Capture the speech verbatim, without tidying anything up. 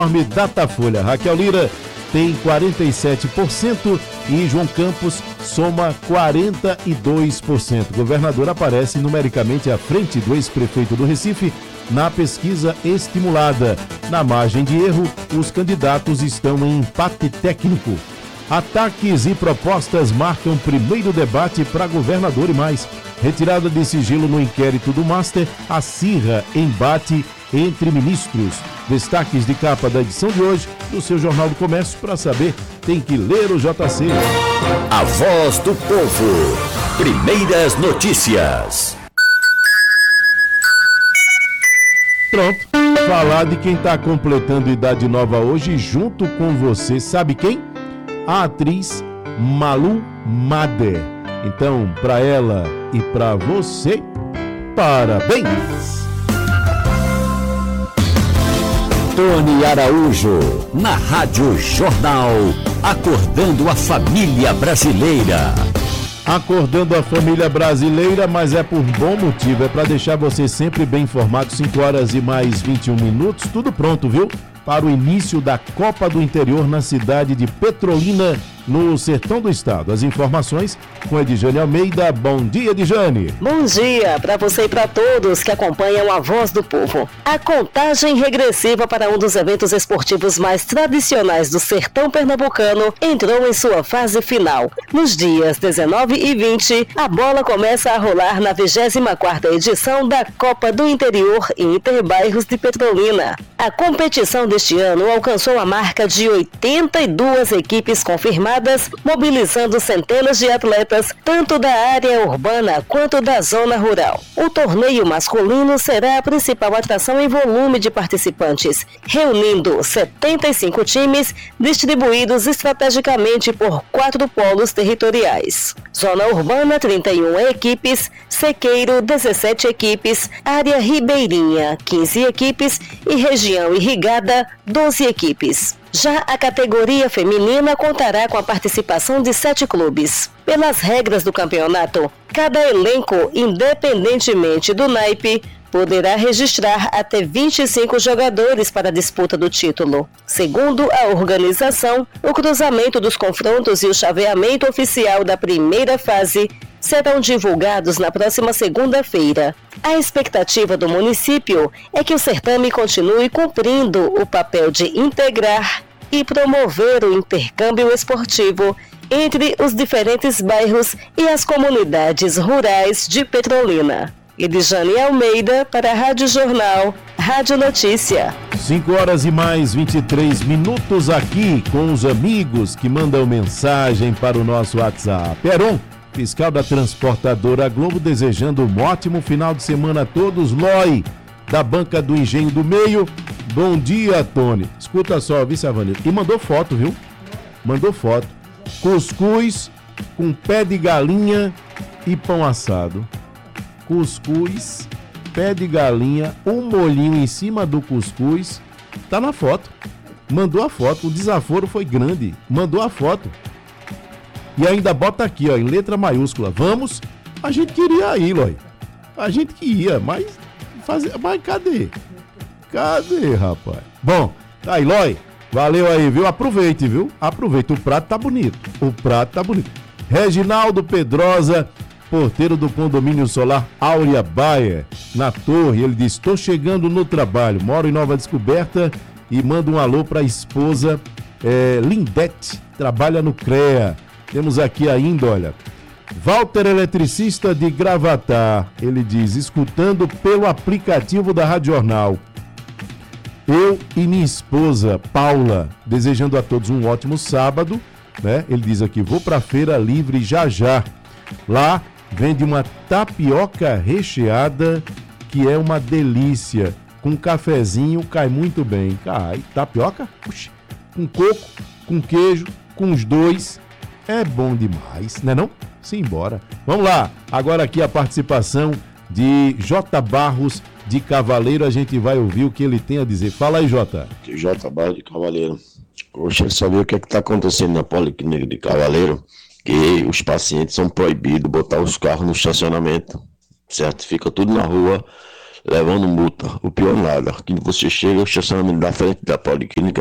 Datafolha. Raquel Lira tem quarenta e sete por cento e João Campos soma quarenta e dois por cento. O governador aparece numericamente à frente do ex-prefeito do Recife na pesquisa estimulada. Na margem de erro, os candidatos estão em empate técnico. Ataques e propostas marcam primeiro debate para governador e mais. Retirada de sigilo no inquérito do Master acirra embate entre ministros. Destaques de capa da edição de hoje do seu Jornal do Comércio. Para saber, tem que ler o J C. A voz do povo. Primeiras notícias. Pronto. Falar de quem está completando idade nova hoje junto com você. Sabe quem? A atriz Malu Mader. Então, para ela e para você, parabéns! Tony Araújo, na Rádio Jornal, acordando a família brasileira. Acordando a família brasileira, mas é por bom motivo, é para deixar você sempre bem informado. Cinco horas e mais vinte e um minutos, tudo pronto, viu? Para o início da Copa do Interior na cidade de Petrolina, no sertão do estado. As informações com Edjane Almeida. Bom dia, Edjane. Bom dia para você e para todos que acompanham a Voz do Povo. A contagem regressiva para um dos eventos esportivos mais tradicionais do sertão pernambucano entrou em sua fase final. Nos dias dezenove e vinte, a bola começa a rolar na vigésima quarta edição da Copa do Interior Interbairros de Petrolina. A competição deste ano alcançou a marca de oitenta e duas equipes confirmadas, mobilizando centenas de atletas, tanto da área urbana quanto da zona rural. O torneio masculino será a principal atração em volume de participantes, reunindo setenta e cinco times distribuídos estrategicamente por quatro polos territoriais. Zona urbana, trinta e uma equipes, Sequeiro, dezessete equipes, área ribeirinha, quinze equipes e região irrigada, doze equipes. Já a categoria feminina contará com a participação de sete clubes. Pelas regras do campeonato, cada elenco, independentemente do naipe, poderá registrar até vinte e cinco jogadores para a disputa do título. Segundo a organização, o cruzamento dos confrontos e o chaveamento oficial da primeira fase serão divulgados na próxima segunda-feira. A expectativa do município é que o certame continue cumprindo o papel de integrar e promover o intercâmbio esportivo entre os diferentes bairros e as comunidades rurais de Petrolina. Edjane Almeida para a Rádio Jornal, Rádio Notícia. cinco horas e mais vinte e três minutos aqui com os amigos que mandam mensagem para o nosso WhatsApp. Peron, fiscal da transportadora Globo, desejando um ótimo final de semana a todos. Loi, da banca do Engenho do Meio. Bom dia, Tony. Escuta só, viu, Savanito? E mandou foto, viu? Mandou foto. Cuscuz com pé de galinha e pão assado. Cuscuz, pé de galinha, um molhinho em cima do cuscuz. Tá na foto. Mandou a foto. O desaforo foi grande. Mandou a foto. E ainda bota aqui, ó, em letra maiúscula. Vamos. A gente queria ir, Loi. A gente que ia, mas, fazer, mas cadê? Cadê, rapaz? Bom, tá aí, Loi. Valeu aí, viu? Aproveite, viu? Aproveite. O prato tá bonito. O prato tá bonito. Reginaldo Pedrosa, porteiro do condomínio solar Áurea Baia, na Torre. Ele diz: estou chegando no trabalho, moro em Nova Descoberta e manda um alô para a esposa é, Lindete, trabalha no CREA. Temos aqui ainda, olha, Walter, eletricista de Gravatar. Ele diz: escutando pelo aplicativo da Rádio Jornal. Eu e minha esposa Paula, desejando a todos um ótimo sábado, né? Ele diz aqui: vou para a Feira Livre já já. Lá vende uma tapioca recheada que é uma delícia. Com cafezinho cai muito bem. Cai. Tapioca? Puxa. Com coco, com queijo, com os dois. É bom demais, né não? Simbora. Vamos lá. Agora aqui a participação de J. Barros de Cavaleiro. A gente vai ouvir o que ele tem a dizer. Fala aí, J. J. Barros de Cavaleiro. Gostaria de saber o que é que está acontecendo na Policlínica de Cavaleiro, que os pacientes são proibidos de botar os carros no estacionamento, certo? Fica tudo na rua, levando multa. O pior nada, que você chega, o estacionamento da frente da policlínica